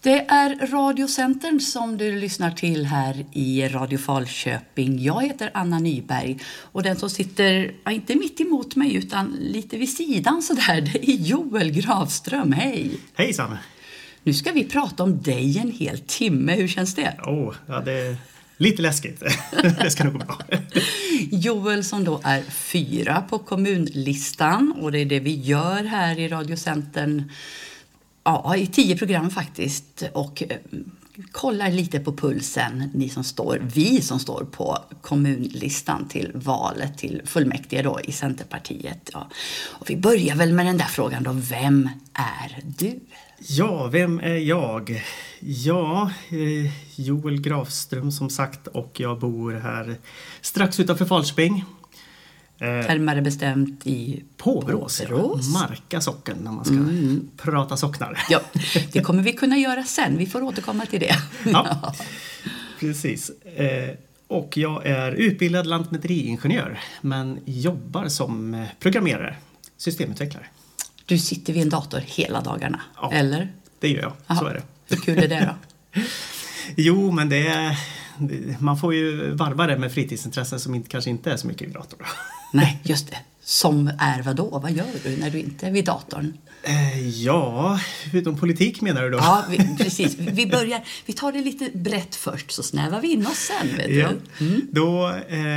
Det är Radiocentern som du lyssnar till här i Radio Falköping. Jag heter Anna Nyberg och den som sitter, inte mitt emot mig utan lite vid sidan så där, det är Joel Gravström. Hej! Hejsan! Nu ska vi prata om dig en hel timme. Hur känns det? Ja, det är lite läskigt. Det ska nog gå bra. Joel som då är 4 på kommunlistan och det är det vi gör här i Radiocentern. Ja, i 10 program faktiskt och kollar lite på pulsen, vi som står på kommunlistan till valet till fullmäktige då i Centerpartiet. Ja. Och vi börjar väl med den där frågan då, vem är du? Ja, vem är jag? Ja, Joel Gravström som sagt och jag bor här strax utanför Falköping. Närmare bestämt i Påvrås. Marka socken när man ska prata socknar. Ja, det kommer vi kunna göra sen. Vi får återkomma till det. Ja, precis. Och jag är utbildad lantmäteriingenjör men jobbar som programmerare, systemutvecklare. Du sitter vid en dator hela dagarna, ja, eller? Det gör jag, Aha. så är det. Hur kul är det då? Jo, men man får ju varva det med fritidsintressen som kanske inte är så mycket i datorn. Nej, just det. Som är vad då? Vad gör du när du inte är vid datorn? Ja, utom politik menar du då? Ja, precis. Vi tar det lite brett först så snävar vi in oss sen, vet ja. du. Mm. Då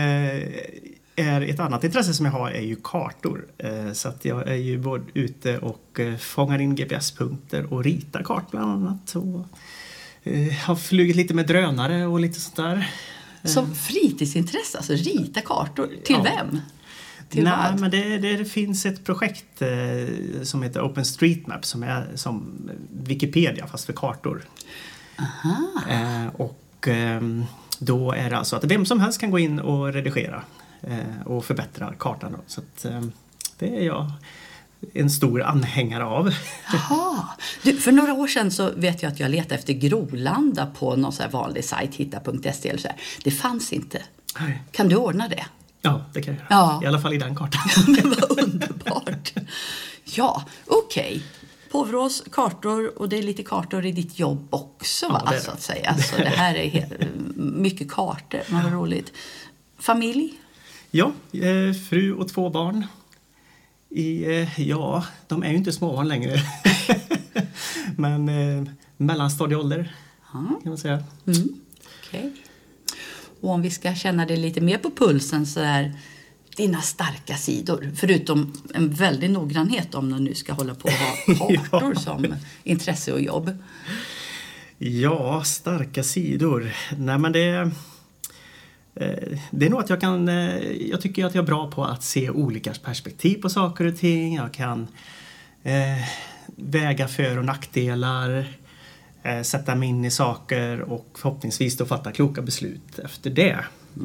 är ett annat intresse som jag har är ju kartor. Så att jag är ju både ute och fångar in GPS-punkter och ritar kart bland annat. Och har flugit lite med drönare och lite sånt där. Som fritidsintresse, alltså rita kartor. Till vem? Nej, men det finns ett projekt som heter OpenStreetMap som är som Wikipedia fast för kartor. Aha. Då är det alltså att vem som helst kan gå in och redigera och förbättra kartan. Då. Så att, det är jag en stor anhängare av. Jaha. Du, för några år sedan så vet jag att jag letade efter Grolanda på någon så här vanlig sajt, hitta.se eller så här. Det fanns inte. Nej. Kan du ordna det? Ja, det kan jag göra. Ja. I alla fall i den kartan. Men vad underbart. Ja, okej. Påvrås, kartor och det är lite kartor i ditt jobb också, va? Ja, så att säga. Alltså, det här är mycket kartor, men vad roligt. Familj? Ja, fru och 2 barn. Ja, de är ju inte småbarn längre. Men mellanstadieålder kan man säga. Okej. Och om vi ska känna det lite mer på pulsen så är dina starka sidor, förutom en väldig noggrannhet om man nu ska hålla på att ha kartor som intresse och jobb. Ja, starka sidor. Nej, men det är nog att jag tycker att jag är bra på att se olika perspektiv på saker och ting. Jag kan väga för- och nackdelar, sätta mig in i saker och förhoppningsvis då fatta kloka beslut efter det.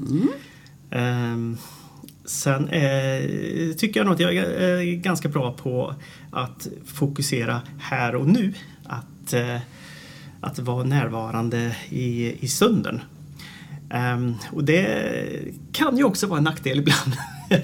Sen tycker jag nog att jag är ganska bra på att fokusera här och nu. Att vara närvarande i stunden. Och det kan ju också vara en nackdel ibland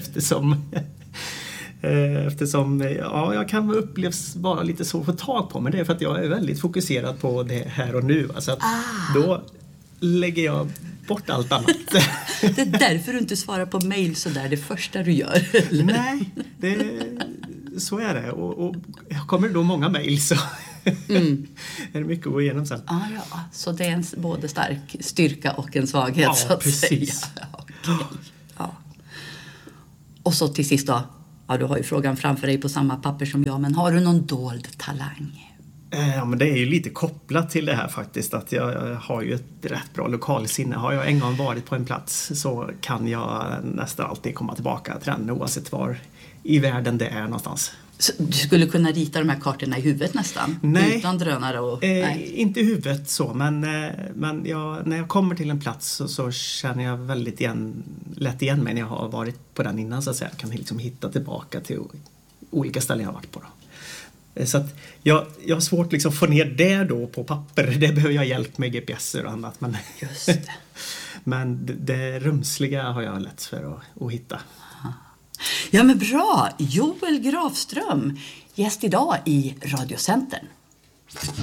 eftersom jag kan upplevas vara lite så att få tag på, men det är för att jag är väldigt fokuserad på det här och nu. Alltså att då lägger jag bort allt annat. Det är därför du inte svarar på mejl så där det första du gör. Eller? Nej, så är det. Och kommer det då många mejl så är det mycket att gå igenom sen. Ja, så det är en både stark styrka och en svaghet, ja, så att precis. säga. Okay. Ja. Och så till sist då, du har ju frågan framför dig på samma papper som jag, men har du någon dold talang? Ja, men det är ju lite kopplat till det här faktiskt, att jag har ju ett rätt bra lokalsinne. Har jag en gång varit på en plats så kan jag nästan alltid komma tillbaka till den oavsett var i världen det är någonstans. Så du skulle kunna rita de här kartorna i huvudet nästan? Nej. Utan drönare och... Nej. Inte i huvudet så, men när jag kommer till en plats så känner jag väldigt lätt igen mig när jag har varit på den innan, så att säga. Jag kan liksom hitta tillbaka till olika ställen jag har varit på då. Så att jag har svårt liksom få ner det då på papper. Det behöver jag hjälp med GPS och annat. Men, just det. Men det rumsliga har jag lätt för att hitta. Ja, men bra. Joel Gravström, gäst idag i Radiocentern.